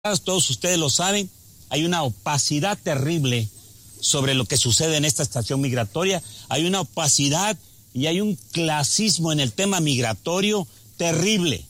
todos ustedes lo saben, hay una opacidad terrible sobre lo que sucede en esta estación migratoria. Hay una opacidad y hay un clasismo en el tema migratorio terrible.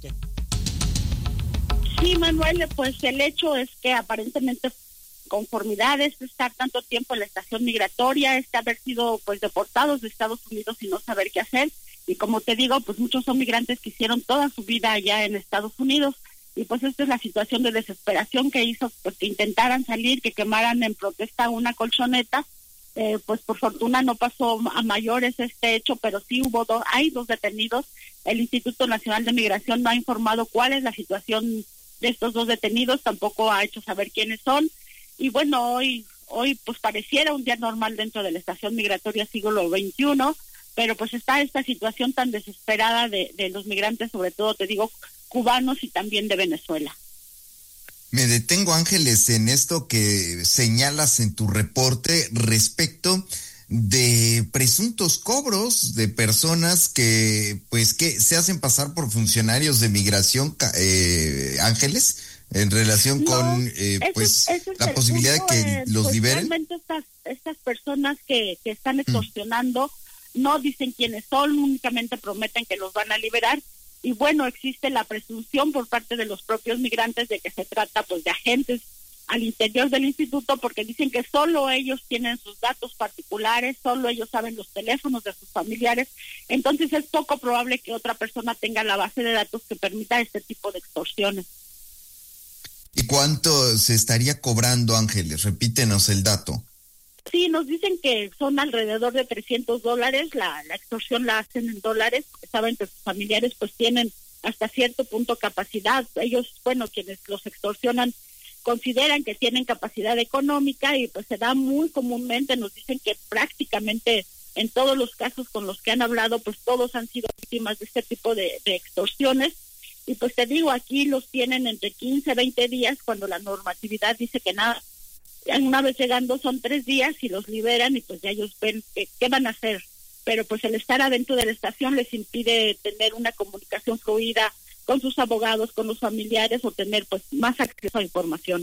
Sí, Manuel, pues el hecho es que aparentemente conformidad es estar tanto tiempo en la estación migratoria, es haber sido pues deportados de Estados Unidos y no saber qué hacer. Y como te digo, pues muchos son migrantes que hicieron toda su vida allá en Estados Unidos. Y pues esta es la situación de desesperación que hizo pues que intentaran salir, que quemaran en protesta una colchoneta. Pues por fortuna no pasó a mayores este hecho, pero sí hay dos detenidos. El Instituto Nacional de Migración no ha informado cuál es la situación de estos dos detenidos, tampoco ha hecho saber quiénes son. Y bueno, hoy pues pareciera un día normal dentro de la estación migratoria siglo XXI, pero pues está esta situación tan desesperada de los migrantes, sobre todo te digo cubanos y también de Venezuela. Me detengo, Ángeles, en esto que señalas en tu reporte respecto de presuntos cobros de personas que se hacen pasar por funcionarios de migración, Ángeles, en relación con la posibilidad de que los liberen. Realmente estas personas que están extorsionando no dicen quiénes son, únicamente prometen que los van a liberar. Y bueno, existe la presunción por parte de los propios migrantes de que se trata pues de agentes al interior del instituto, porque dicen que solo ellos tienen sus datos particulares, solo ellos saben los teléfonos de sus familiares. Entonces es poco probable que otra persona tenga la base de datos que permita este tipo de extorsiones. ¿Y cuánto se estaría cobrando, Ángeles? Repítenos el dato. Sí, nos dicen que son alrededor de $300, la extorsión la hacen en dólares, saben que sus familiares pues tienen hasta cierto punto capacidad. Ellos, bueno, quienes los extorsionan consideran que tienen capacidad económica y pues se da muy comúnmente, nos dicen que prácticamente en todos los casos con los que han hablado, pues todos han sido víctimas de este tipo de extorsiones. Y pues te digo, aquí los tienen entre 15 a 20 días cuando la normatividad dice que nada. Una vez llegando son 3 días y los liberan y pues ya ellos ven qué van a hacer. Pero pues el estar adentro de la estación les impide tener una comunicación fluida con sus abogados, con los familiares o tener pues más acceso a información.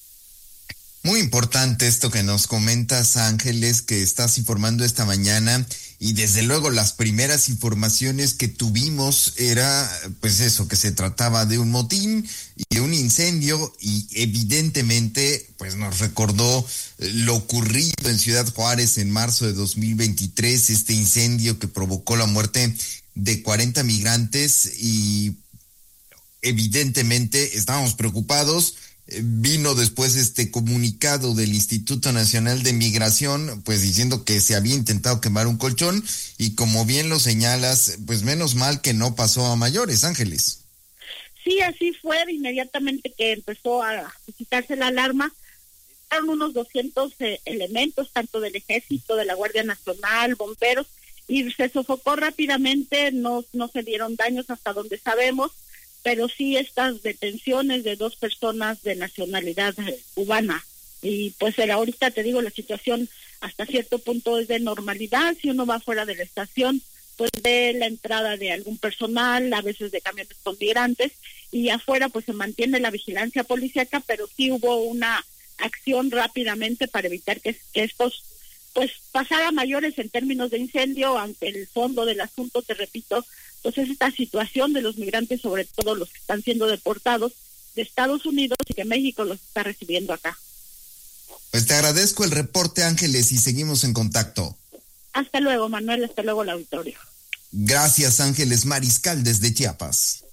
Muy importante esto que nos comentas, Ángeles, que estás informando esta mañana, y desde luego las primeras informaciones que tuvimos era pues eso, que se trataba de un motín y de un incendio, y evidentemente pues nos recordó lo ocurrido en Ciudad Juárez en marzo de 2023, este incendio que provocó la muerte de 40 migrantes, y evidentemente estábamos preocupados. Vino después este comunicado del Instituto Nacional de Migración, pues diciendo que se había intentado quemar un colchón, y como bien lo señalas, pues menos mal que no pasó a mayores, Ángeles. Sí, así fue. Inmediatamente que empezó a suscitarse la alarma, eran unos 200 elementos, tanto del Ejército, de la Guardia Nacional, bomberos, y se sofocó rápidamente, no se dieron daños hasta donde sabemos, pero sí estas detenciones de 2 personas de nacionalidad cubana. Y pues ahorita te digo, la situación hasta cierto punto es de normalidad. Si uno va fuera de la estación, pues ve la entrada de algún personal, a veces de camiones con migrantes, y afuera pues se mantiene la vigilancia policíaca, pero sí hubo una acción rápidamente para evitar que estos pues pasara a mayores en términos de incendio, aunque el fondo del asunto, te repito, pues es esta situación de los migrantes, sobre todo los que están siendo deportados de Estados Unidos y que México los está recibiendo acá. Pues te agradezco el reporte, Ángeles, y seguimos en contacto. Hasta luego, Manuel, hasta luego el auditorio. Gracias, Ángeles Mariscal, desde Chiapas.